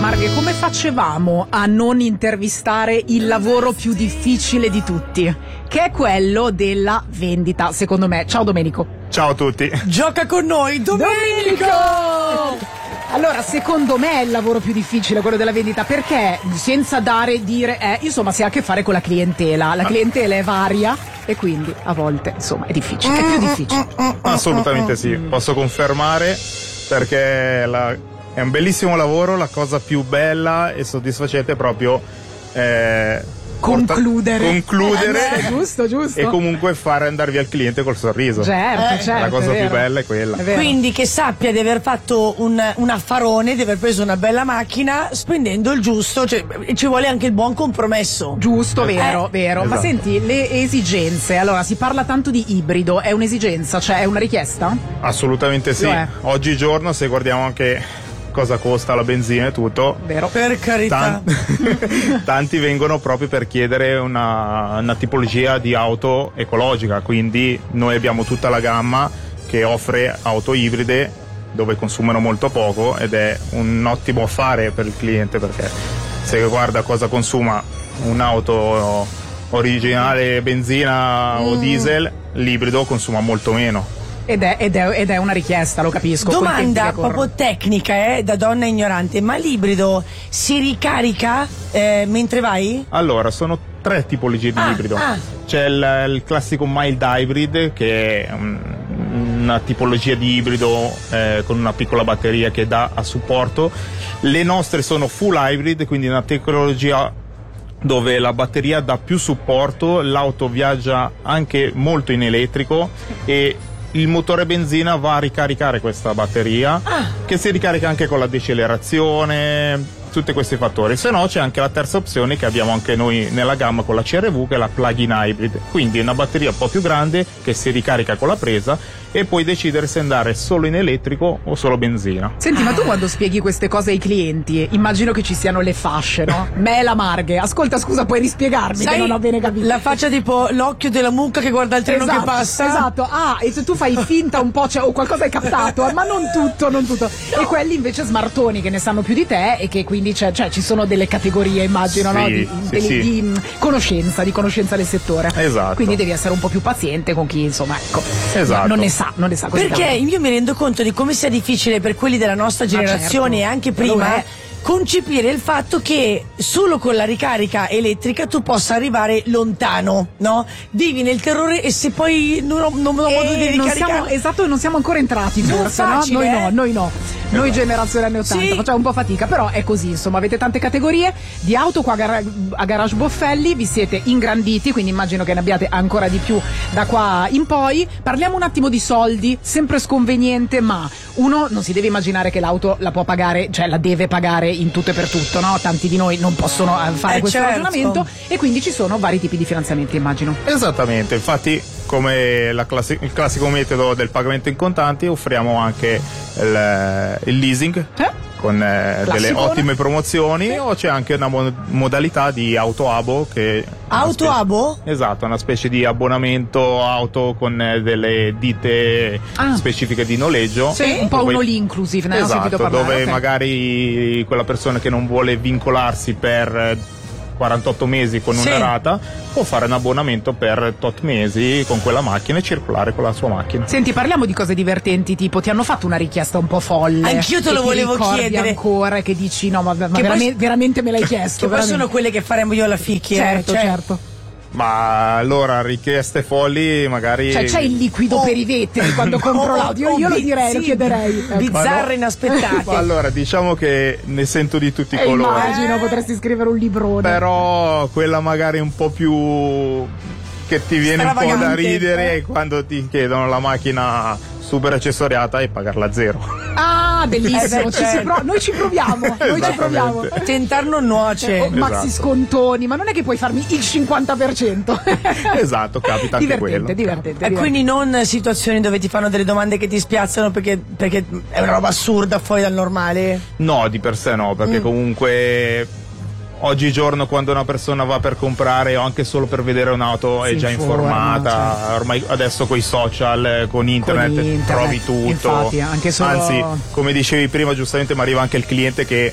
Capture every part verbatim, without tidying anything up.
Marghe, come facevamo a non intervistare il lavoro più difficile di tutti, che è quello della vendita, secondo me. Ciao Domenico. Ciao a tutti. Gioca con noi Domenico! Allora, secondo me è il lavoro più difficile quello della vendita, perché senza dare dire eh, insomma, si ha a che fare con la clientela. La clientela è varia e quindi a volte insomma è difficile, è più difficile. Assolutamente sì, posso confermare, perché la, è un bellissimo lavoro. La cosa più bella e soddisfacente è proprio eh, concludere concludere eh, giusto, giusto. e comunque fare andare via il cliente col sorriso. Certo, Eh, certo, la cosa è più vero. bella è quella. È vero. Quindi che sappia di aver fatto un, un affarone, di aver preso una bella macchina spendendo il giusto, cioè ci vuole anche il buon compromesso. Giusto, vero, Eh, vero. Ma esatto. senti, le esigenze, allora si parla tanto di ibrido, è un'esigenza, cioè è una richiesta? Assolutamente sì. Lo è. Oggigiorno, se guardiamo anche cosa costa la benzina e tutto, Vero. Per carità. Tan- tanti vengono proprio per chiedere una, una tipologia di auto ecologica, quindi noi abbiamo tutta la gamma che offre auto ibride dove consumano molto poco, ed è un ottimo affare per il cliente, perché se guarda cosa consuma un'auto originale benzina o diesel, l'ibrido consuma molto meno. Ed è, ed, è, ed è una richiesta, lo capisco. coi tempi Domanda che corrono. proprio tecnica, eh, da donna ignorante, ma l'ibrido si ricarica eh, mentre vai? Allora, sono tre tipologie di Ah, ibrido. ah. C'è il, il classico mild hybrid, che è un- una tipologia di ibrido eh, con una piccola batteria che dà a supporto. Le nostre sono full hybrid, quindi una tecnologia dove la batteria dà più supporto, l'auto viaggia anche molto in elettrico e il motore benzina va a ricaricare questa batteria, che si ricarica anche con la decelerazione, tutti questi fattori. Se no c'è anche la terza opzione che abbiamo anche noi nella gamma con la C R V, che è la plug-in hybrid, quindi una batteria un po' più grande che si ricarica con la presa e puoi decidere se andare solo in elettrico o solo benzina. Senti, ma tu quando spieghi queste cose ai clienti, immagino che ci siano le fasce, no? Me e la Marghe. Ascolta, scusa, puoi rispiegarmi che non ho bene capito. La faccia tipo l'occhio della mucca che guarda il treno Esatto, che passa. Esatto, ah, e se tu fai finta un po', cioè, o qualcosa hai captato, eh, ma non tutto, non tutto. E quelli invece smartoni che ne sanno più di te e che quindi c'è, cioè, ci sono delle categorie, immagino, Sì, no? Di, sì, delle- sì. di, mh, conoscenza, di conoscenza del settore. Esatto. Quindi devi essere un po' più paziente con chi, insomma, ecco, Esatto. non ne sa, non ne sa così Perché tanto. io mi rendo conto di come sia difficile per quelli della nostra generazione certo, e anche lo prima è. concepire il fatto che solo con la ricarica elettrica tu possa arrivare lontano, no? Vivi nel terrore e se poi non ho, non ho modo di Eh, non ricaricare. siamo, esatto, non siamo ancora entrati Non forse, facile, no? Noi eh? no, noi no. Noi generazione anni ottanta, Sì. facciamo un po' fatica, però è così, insomma, avete tante categorie di auto qua a, Gara- a Garage Boffelli, vi siete ingranditi, quindi immagino che ne abbiate ancora di più da qua in poi. Parliamo un attimo di soldi, sempre sconveniente, ma uno non si deve immaginare che l'auto la può pagare, cioè la deve pagare in tutto e per tutto, no? Tanti di noi non possono eh, fare Eh, questo certo. ragionamento e quindi ci sono vari tipi di finanziamenti, immagino. Esattamente, infatti come la classi- il classico metodo del pagamento in contanti offriamo anche il, il leasing Eh? con eh, delle Classicone. ottime promozioni, Sì. o c'è anche una mo- modalità di auto-abo che è una Auto-abo? specie- esatto, una specie di abbonamento auto con eh, delle ditte Ah. specifiche di noleggio. Sì, un po' dove- uno all inclusive, ne ho sentito Esatto, parlare. dove ok. magari quella persona che non vuole vincolarsi per eh, quarantotto mesi con Sì. una rata può fare un abbonamento per tot mesi con quella macchina e circolare con la sua macchina. Senti, parliamo di cose divertenti, tipo ti hanno fatto una richiesta un po' folle. Anch'io te che lo ti volevo ricordi chiedere. ancora, che dici no, ma, ma poi- veramente, veramente me l'hai chiesto. Che poi veramente. sono quelle che faremo io alla ficchia. Certo, cioè, certo. Ma allora richieste folli magari Cioè c'è il liquido Oh. per i vetri quando compro Oh, l'auto. Io, oh, io lo bi- direi, lo sì, chiederei. Ecco. bizzarre Ma no. inaspettate. Ma allora diciamo che ne sento di tutti i Eh, colori, immagino, potresti scrivere un librone. però quella magari un po' più che ti viene un po' da Stravagante. ridere è quando ti chiedono la macchina super accessoriata e pagarla a zero. Ah, bellissimo. Eh beh, ci si certo. pro- noi ci proviamo. Noi ci Esattamente. proviamo. Tentar non nuoce. Oh, maxi Esatto. scontoni, ma non è che puoi farmi il cinquanta per cento. Esatto, capita anche divertente, quello. divertente, E divertente. quindi non situazioni dove ti fanno delle domande che ti spiazzano perché, perché è una roba assurda fuori dal normale. No, di per sé no, perché Mm. comunque oggigiorno quando una persona va per comprare o anche solo per vedere un'auto è Si già informa, informata, certo. ormai adesso con i social, con internet, Con internet, trovi tutto. infatti, anche solo- Anzi, come dicevi prima giustamente, mi arriva anche il cliente che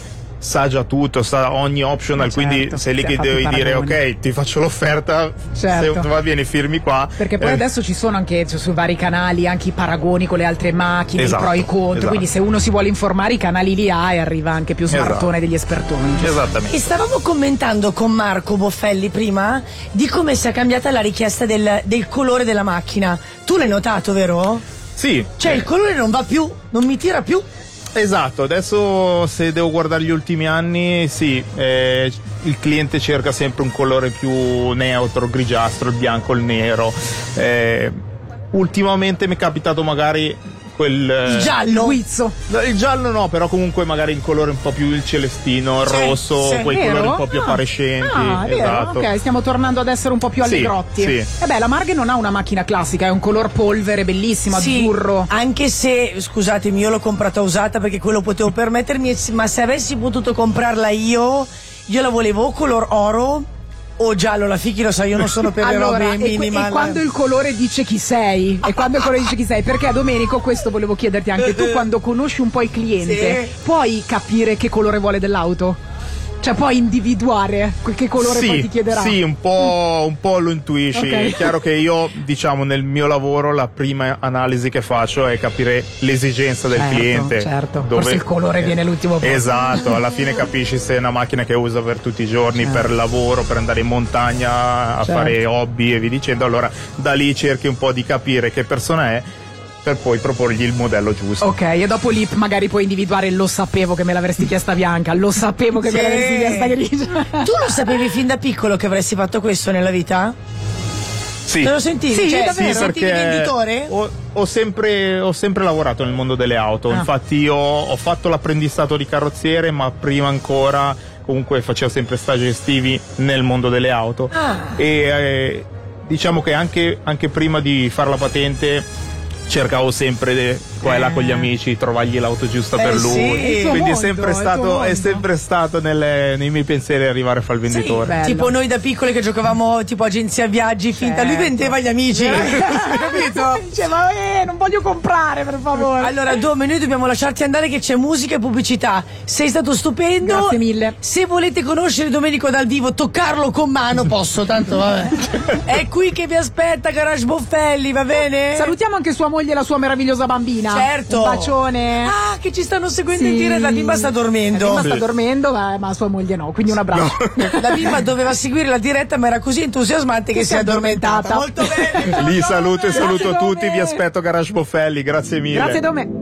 sa già tutto, sa ogni optional, certo, quindi sei lì si è che fatti devi i dire paragoni. ok, ti faccio l'offerta, Certo. se va bene firmi qua. Perché poi Eh, adesso ci sono anche cioè, sui vari canali anche i paragoni con le altre macchine, Esatto, i pro e i contro, esatto. quindi se uno si vuole informare i canali li ha e arriva anche più smartone Esatto. degli espertoni. Esattamente. E stavamo commentando con Marco Boffelli prima di come sia cambiata la richiesta del, del colore della macchina. Tu l'hai notato, vero? Sì. Cioè il colore non va più, non mi tira più. Esatto, adesso se devo guardare gli ultimi anni, sì, eh, il cliente cerca sempre un colore più neutro, grigiastro, il bianco, il nero. Eh, ultimamente mi è capitato magari quel... Il giallo. Guizzo. No, il giallo no, però comunque magari il colore un po' più il celestino, il Sì, rosso, sì. quei Vero? colori un po' più Ah. appariscenti. Ah, è vero, esatto. ok, stiamo tornando ad essere un po' più Sì, allegrotti. sì. E beh, la Marghe non ha una macchina classica, è un color polvere bellissimo, Sì, azzurro. anche se, scusatemi, io l'ho comprata usata perché quello potevo permettermi, ma se avessi potuto comprarla io, io la volevo o color oro o giallo, la Fichi lo sa, io non sono per le Allora, robe e, que- minimal. e quando il colore dice chi sei, e quando il colore dice chi sei, perché Domenico, questo volevo chiederti anche tu, quando conosci un po' il cliente, Sì. puoi capire che colore vuole dell'auto? Cioè puoi individuare que- che colore sì, poi ti chiederà? Sì, un po', un po' lo intuisci. Ok. È chiaro che io, diciamo, nel mio lavoro la prima analisi che faccio è capire l'esigenza del Certo, cliente. certo. Forse il colore viene all'ultimo posto. Esatto, alla fine capisci se è una macchina che usa per tutti i giorni, Certo. per lavoro, per andare in montagna a Certo. fare hobby e via dicendo. Allora da lì cerchi un po' di capire che persona è per poi proporgli il modello giusto. Ok, e dopo lì magari puoi individuare lo sapevo che me l'avresti chiesta bianca, lo sapevo che me Sì. l'avresti chiesta grigia. Tu lo sapevi fin da piccolo che avresti fatto questo nella vita? Sì. Te lo sentivi? Sì, Cioè, davvero? ti sentivi venditore? ho, ho sempre, ho sempre lavorato nel mondo delle auto. Ah. Infatti io ho fatto l'apprendistato di carrozziere, ma prima ancora comunque facevo sempre stage estivi nel mondo delle auto. Ah. E eh, diciamo che anche, anche prima di fare la patente cercavo sempre de- qua e là con gli amici, trovargli l'auto giusta Eh per sì. lui. Il suo Quindi è mondo, sempre il tuo stato, è mondo. sempre stato nelle- nei miei pensieri arrivare a fare il venditore. bello. Tipo noi da piccole che giocavamo tipo agenzia viaggi finta, lui Certo. vendeva gli amici. Capito? Diceva, eh, non voglio comprare, per favore. Allora, Dome, noi dobbiamo lasciarti andare che c'è musica e pubblicità. Sei stato stupendo. Grazie mille. Se volete conoscere Domenico dal vivo, toccarlo con mano, posso, tanto vabbè. È qui che vi aspetta Garage Boffelli, va bene? Salutiamo anche sua moglie e la sua meravigliosa bambina. Certo. Un bacione. Ah, che ci stanno seguendo Sì. in diretta. La bimba sta dormendo. La bimba sta dormendo, ma, ma sua moglie no, quindi un abbraccio. La bimba doveva seguire la diretta, ma era così entusiasmante che, Che si è addormentata. addormentata. Molto bene. Li saluto e Grazie, saluto Dome. tutti, vi aspetto Garage Boffelli, grazie mille. Grazie Dome.